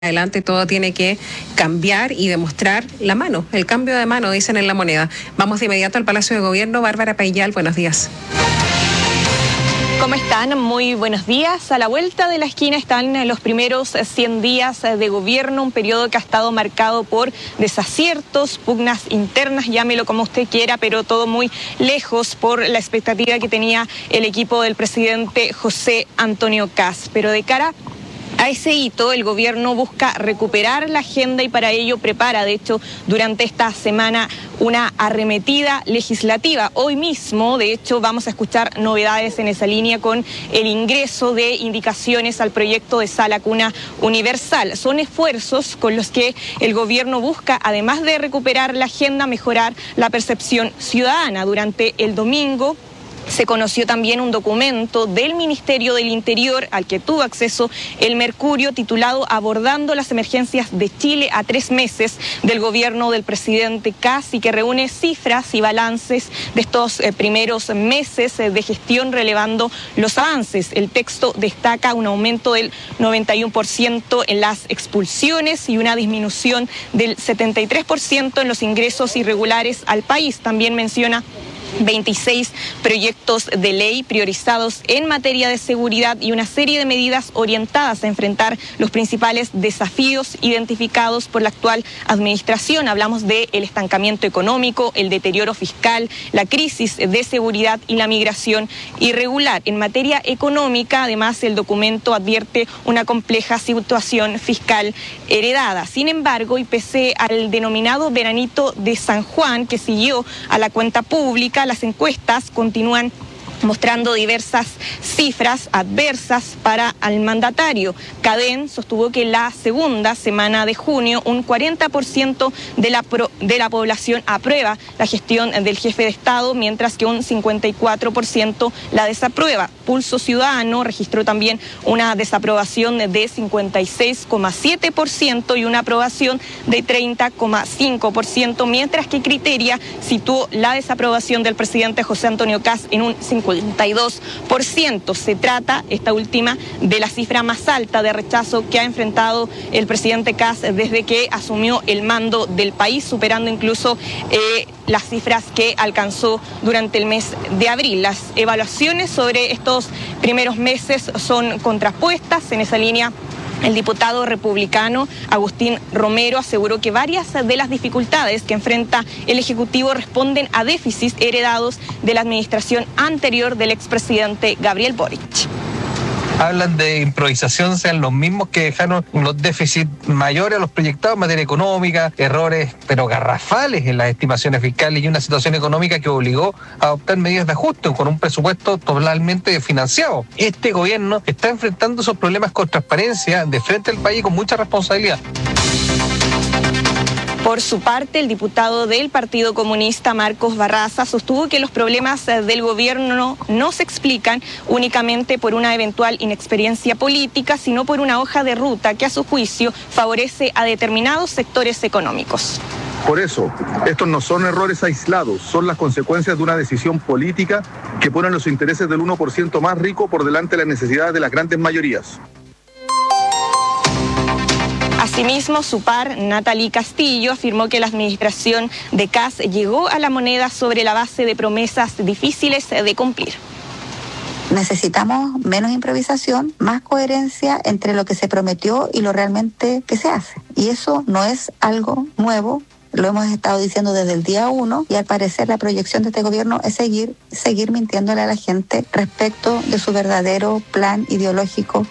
adelante todo tiene que cambiar y demostrar la mano, el cambio de mano, dicen en La Moneda. Vamos de inmediato al Palacio de Gobierno. Bárbara Payal, buenos días. ¿Cómo están? Muy buenos días. A la vuelta de la esquina están los primeros 100 días de gobierno, un periodo que ha estado marcado por desaciertos, pugnas internas, llámelo como usted quiera, pero todo muy lejos por la expectativa que tenía el equipo del presidente José Antonio Kast. Pero de cara a ese hito, el gobierno busca recuperar la agenda y para ello prepara, de hecho, durante esta semana una arremetida legislativa. Hoy mismo, de hecho, vamos a escuchar novedades en esa línea con el ingreso de indicaciones al proyecto de sala cuna universal. Son esfuerzos con los que el gobierno busca, además de recuperar la agenda, mejorar la percepción ciudadana. Durante el domingo se conoció también un documento del Ministerio del Interior al que tuvo acceso el Mercurio, titulado Abordando las emergencias de Chile a 3 meses del gobierno del presidente Kast, y que reúne cifras y balances de estos primeros meses de gestión, relevando los avances. El texto destaca un aumento del 91% en las expulsiones y una disminución del 73% en los ingresos irregulares al país. También menciona 26 proyectos de ley priorizados en materia de seguridad y una serie de medidas orientadas a enfrentar los principales desafíos identificados por la actual administración. Hablamos del estancamiento económico, el deterioro fiscal, la crisis de seguridad y la migración irregular. En materia económica, además, el documento advierte una compleja situación fiscal heredada. Sin embargo, y pese al denominado veranito de San Juan, que siguió a la cuenta pública, las encuestas continúan mostrando diversas cifras adversas para el mandatario. Cadén sostuvo que la segunda semana de junio un 40% de la población aprueba la gestión del jefe de Estado, mientras que un 54% la desaprueba. Pulso Ciudadano registró también una desaprobación de 56,7% y una aprobación de 30,5%, mientras que Criteria situó la desaprobación del presidente José Antonio Kast en un 52%. Se trata, esta última, de la cifra más alta de rechazo que ha enfrentado el presidente Kast desde que asumió el mando del país, superando incluso las cifras que alcanzó durante el mes de abril. Las evaluaciones sobre estos primeros meses son contrapuestas. En esa línea, el diputado republicano Agustín Romero aseguró que varias de las dificultades que enfrenta el Ejecutivo responden a déficits heredados de la administración anterior del expresidente Gabriel Boric. Hablan de improvisación, sean los mismos que dejaron unos déficits mayores a los proyectados en materia económica, errores pero garrafales en las estimaciones fiscales y una situación económica que obligó a adoptar medidas de ajuste con un presupuesto totalmente financiado. Este gobierno está enfrentando esos problemas con transparencia de frente al país con mucha responsabilidad. Por su parte, el diputado del Partido Comunista, Marcos Barraza, sostuvo que los problemas del gobierno no se explican únicamente por una eventual inexperiencia política, sino por una hoja de ruta que, a su juicio, favorece a determinados sectores económicos. Por eso, estos no son errores aislados, son las consecuencias de una decisión política que pone los intereses del 1% más rico por delante de las necesidades de las grandes mayorías. Asimismo, su par, Natalie Castillo, afirmó que la administración de Kast llegó a La Moneda sobre la base de promesas difíciles de cumplir. Necesitamos menos improvisación, más coherencia entre lo que se prometió y lo realmente que se hace. Y eso no es algo nuevo. Lo hemos estado diciendo desde el día 1 y al parecer la proyección de este gobierno es seguir mintiéndole a la gente respecto de su verdadero plan ideológico.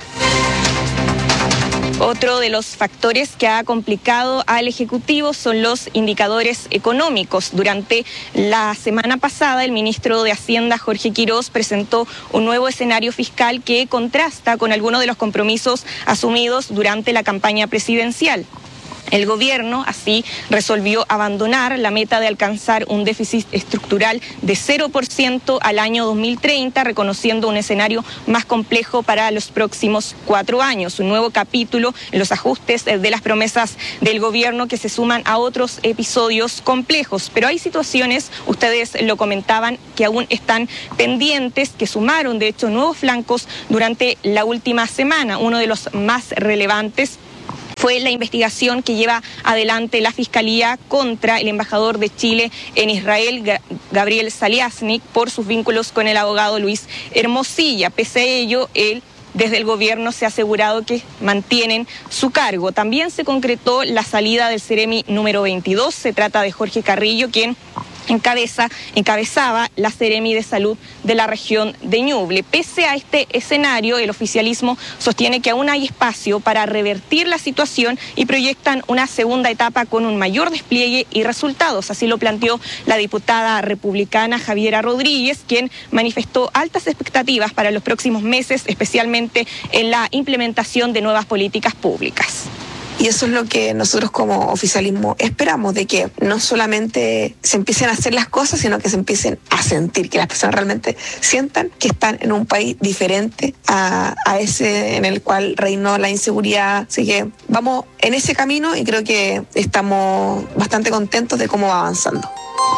Otro de los factores que ha complicado al Ejecutivo son los indicadores económicos. Durante la semana pasada, el ministro de Hacienda, Jorge Quirós, presentó un nuevo escenario fiscal que contrasta con algunos de los compromisos asumidos durante la campaña presidencial. El gobierno así resolvió abandonar la meta de alcanzar un déficit estructural de 0% al año 2030, reconociendo un escenario más complejo para los próximos 4 años. Un nuevo capítulo en los ajustes de las promesas del gobierno que se suman a otros episodios complejos. Pero hay situaciones, ustedes lo comentaban, que aún están pendientes, que sumaron de hecho nuevos flancos durante la última semana. Uno de los más relevantes fue la investigación que lleva adelante la Fiscalía contra el embajador de Chile en Israel, Gabriel Saliasnik, por sus vínculos con el abogado Luis Hermosilla. Pese a ello, desde el gobierno se ha asegurado que mantienen su cargo. También se concretó la salida del Seremi número 22. Se trata de Jorge Carrillo, quien encabezaba la Seremi de Salud de la región de Ñuble. Pese a este escenario, el oficialismo sostiene que aún hay espacio para revertir la situación y proyectan una segunda etapa con un mayor despliegue y resultados. Así lo planteó la diputada republicana Javiera Rodríguez, quien manifestó altas expectativas para los próximos meses, especialmente en la implementación de nuevas políticas públicas. Y eso es lo que nosotros como oficialismo esperamos, de que no solamente se empiecen a hacer las cosas, sino que se empiecen a sentir, que las personas realmente sientan que están en un país diferente a ese en el cual reinó la inseguridad. Así que vamos en ese camino y creo que estamos bastante contentos de cómo va avanzando.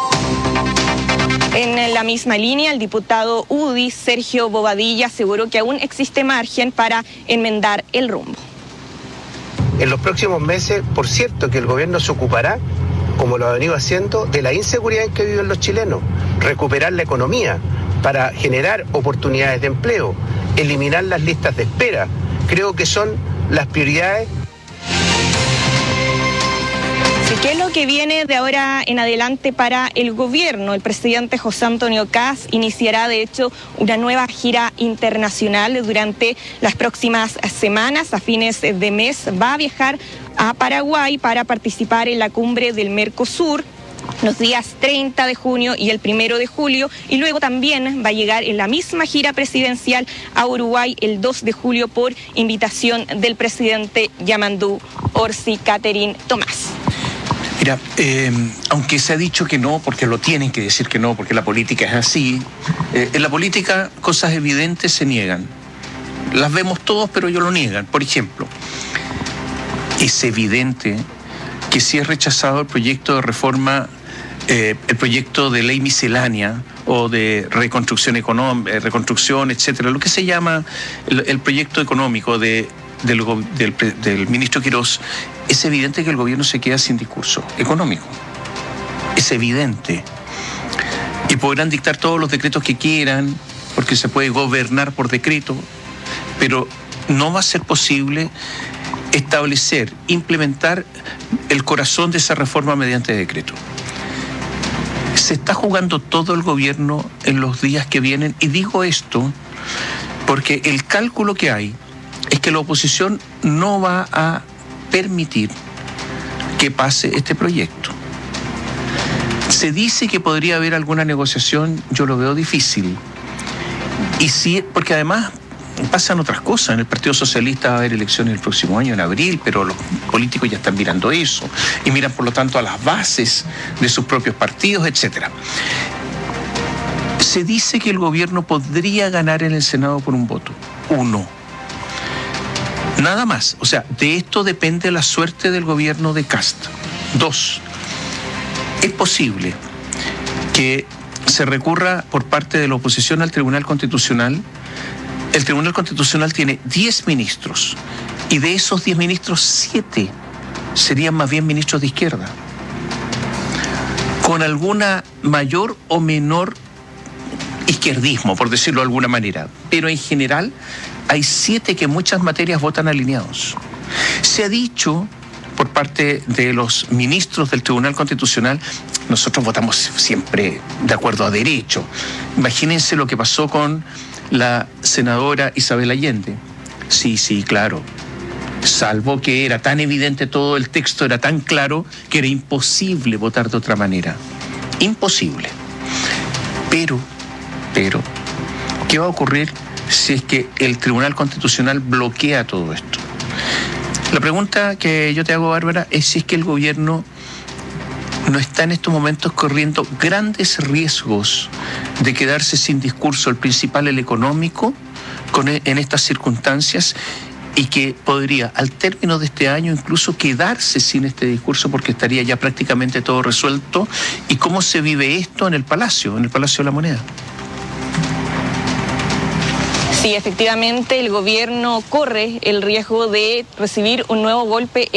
En la misma línea, el diputado UDI, Sergio Bobadilla, aseguró que aún existe margen para enmendar el rumbo. En los próximos meses, por cierto, que el gobierno se ocupará, como lo ha venido haciendo, de la inseguridad en que viven los chilenos, recuperar la economía para generar oportunidades de empleo, eliminar las listas de espera. Creo que son las prioridades. ¿Qué es lo que viene de ahora en adelante para el gobierno? El presidente José Antonio Kast iniciará, de hecho, una nueva gira internacional durante las próximas semanas. A fines de mes va a viajar a Paraguay para participar en la cumbre del Mercosur los días 30 de junio y el 1 de julio, y luego también va a llegar en la misma gira presidencial a Uruguay el 2 de julio por invitación del presidente Yamandú Orsi Catherine Tomás. Mira, aunque se ha dicho que no, porque lo tienen que decir que no, porque la política es así, en la política cosas evidentes se niegan. Las vemos todos, pero ellos lo niegan. Por ejemplo, es evidente que si es rechazado el proyecto de reforma, el proyecto de ley miscelánea o de reconstrucción económica, reconstrucción, etcétera, lo que se llama el proyecto económico del ministro Quirós, es evidente que el gobierno se queda sin discurso económico. Es evidente. Y podrán dictar todos los decretos que quieran, porque se puede gobernar por decreto, pero no va a ser posible establecer, implementar el corazón de esa reforma mediante decreto. Se está jugando todo el gobierno en los días que vienen, y digo esto porque el cálculo que hay es que la oposición no va a permitir que pase este proyecto. Se dice que podría haber alguna negociación, yo lo veo difícil. Y sí, porque además pasan otras cosas. En el Partido Socialista va a haber elecciones el próximo año, en abril, pero los políticos ya están mirando eso y miran, por lo tanto, a las bases de sus propios partidos, etcétera. Se dice que el gobierno podría ganar en el Senado por un voto, uno. Nada más. O sea, de esto depende la suerte del gobierno de Kast. 2. Es posible que se recurra por parte de la oposición al Tribunal Constitucional. El Tribunal Constitucional tiene 10 ministros, y de esos 10 ministros, 7 serían más bien ministros de izquierda, con alguna mayor o menor izquierdismo, por decirlo de alguna manera, pero en general hay 7 que en muchas materias votan alineados. Se ha dicho por parte de los ministros del Tribunal Constitucional, nosotros votamos siempre de acuerdo a derecho. Imagínense lo que pasó con la senadora Isabel Allende. Sí, claro. Salvo que era tan evidente todo, el texto era tan claro que era imposible votar de otra manera. Imposible. Pero, ¿qué va a ocurrir si es que el Tribunal Constitucional bloquea todo esto? La pregunta que yo te hago, Bárbara, es si es que el gobierno no está en estos momentos corriendo grandes riesgos de quedarse sin discurso, el principal, el económico, en estas circunstancias, y que podría, al término de este año, incluso quedarse sin este discurso porque estaría ya prácticamente todo resuelto. ¿Y cómo se vive esto en el Palacio de la Moneda? Sí, efectivamente, el gobierno corre el riesgo de recibir un nuevo golpe